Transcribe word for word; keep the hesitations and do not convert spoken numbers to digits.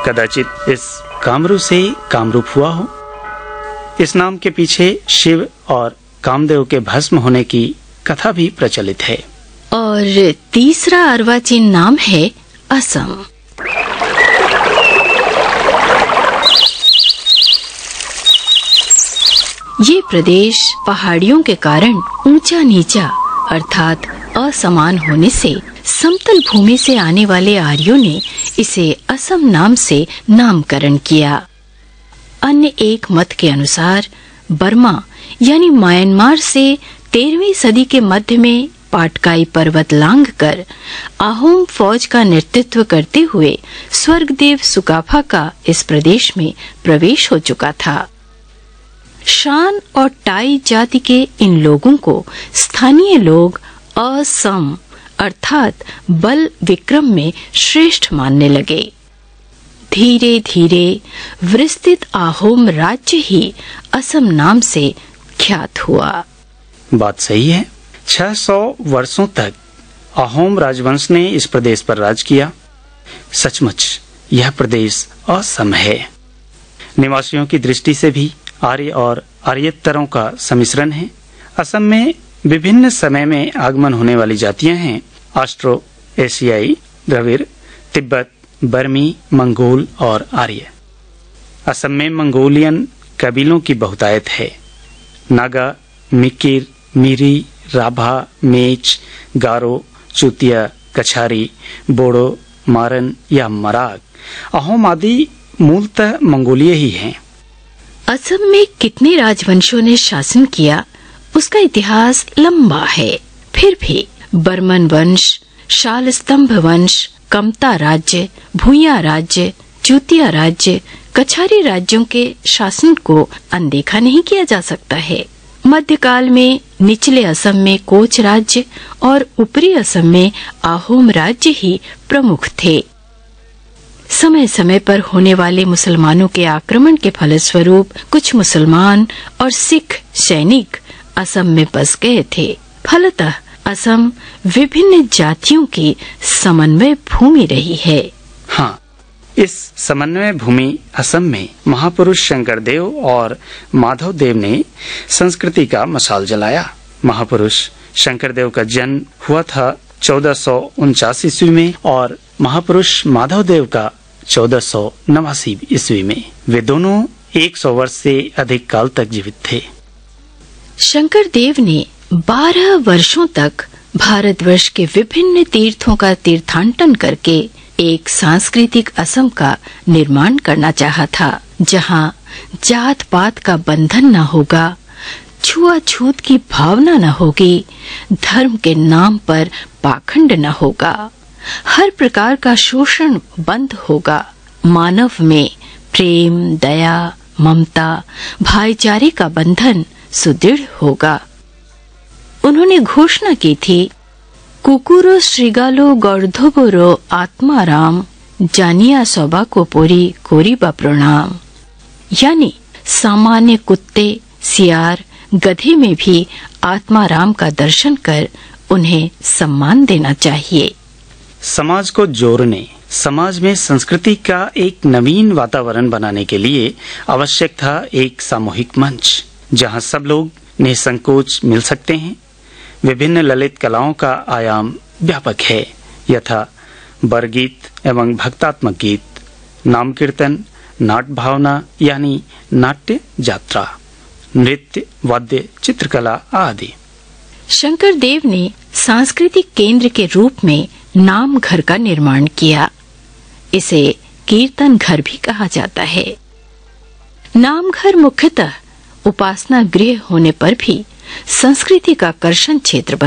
कदाचित इस कामरू से कामरूप हुआ हो। इस नाम के पीछे शिव और कामदेव के भस्म होने की कथा भी प्रचलित है। और तीसरा अर्वाचीन नाम है असम। ये प्रदेश पहाड़ियों के कारण ऊंचा नीचा अर्थात असमान होने से समतल भूमि से आने वाले आर्यों ने इसे असम नाम से नामकरण किया। अन्य एक मत के अनुसार बर्मा यानी म्यांमार से तेरहवीं सदी के मध्य में पाटकाई पर्वत लांघ कर आहोम फौज का नेतृत्व करते हुए स्वर्गदेव सुकाफा का इस प्रदेश में प्रवेश हो चुका था। शान और टाई जाति के इन लोगों को स्थानीय लोग असम अर्थात बल विक्रम में श्रेष्ठ मानने लगे। धीरे धीरे विस्तृत आहोम राज्य ही असम नाम से ख्यात हुआ। बात सही है। छह सौ वर्षों तक अहोम राजवंश ने इस प्रदेश पर राज किया। सचमुच यह प्रदेश असम है। निवासियों की दृष्टि से भी आर्य और आर्येतरों का सम्मिश्रण है। असम में विभिन्न समय में आगमन होने वाली जातियां हैं। ऑस्ट्रो एशियाई, द्रविड़, तिब्बत, बर्मी, मंगोल और आर्य। असम में मंगोलियन कबीलों की बहुतायत है। नागा, मिकिर, मिरी, राभा, मेच, गारो, चूतिया, कछारी, बोडो, मारन या मराग, अहोम आदि मूलतः मंगोलीय ही हैं। असम में कितने राजवंशों ने शासन किया उसका इतिहास लंबा है। फिर भी बर्मन वंश, शाल स्तंभ वंश, कमता राज्य, भूया राज्य, चूतिया राज्य, कछारी राज्यों के शासन को अनदेखा नहीं किया जा सकता है। मध्यकाल में निचले असम में कोच राज्य और ऊपरी असम में आहोम राज्य ही प्रमुख थे। समय समय पर होने वाले मुसलमानों के आक्रमण के फलस्वरूप कुछ मुसलमान और सिख सैनिक असम में बस गए थे। फलतः असम विभिन्न जातियों की समन्वय भूमि रही है। हाँ, इस समन्वय भूमि असम में महापुरुष शंकर देव और माधव देव ने संस्कृति का मशाल जलाया। महापुरुष शंकर देव का जन्म हुआ था चौदह सौ उनचास ईस्वी में और महापुरुष माधव देव का चौदह सौ नवासी ईस्वी में। वे दोनों एक सौ वर्ष से अधिक काल तक जीवित थे। शंकर देव ने बारह वर्षों तक भारतवर्ष के विभिन्न तीर्थों का तीर्थाटन करके एक सांस्कृतिक असम का निर्माण करना चाहा था, जहां जात पात का बंधन न होगा, छुआछूत की भावना न होगी, धर्म के नाम पर पाखंड न होगा, हर प्रकार का शोषण बंद होगा, मानव में प्रेम, दया, ममता, भाईचारे का बंधन सुदृढ़ होगा। उन्होंने घोषणा की थी, कुकुरो श्रीगालो गर्धोबोरो आत्माराम जानिया सौबा को पोरी कोरीबा प्रणाम। यानी सामान्य कुत्ते, सियार, गधे में भी आत्माराम का दर्शन कर उन्हें सम्मान देना चाहिए। समाज को जोड़ने, समाज में संस्कृति का एक नवीन वातावरण बनाने के लिए आवश्यक था एक सामूहिक मंच, जहां सब लोग निसंकोच मिल सकते हैं। विभिन्न ललित कलाओं का आयाम व्यापक है, यथा बरगीत एवं भक्तात्मक गीत, नाम कीर्तन, नाट भावना यानी नाट्य यात्रा, नृत्य, वाद्य, चित्रकला आदि। शंकर देव ने सांस्कृतिक केंद्र के रूप में नाम घर का निर्माण किया। इसे कीर्तन घर भी कहा जाता है। नाम घर मुख्यतः उपासना गृह होने पर भी संस्कृति का कर्षण क्षेत्र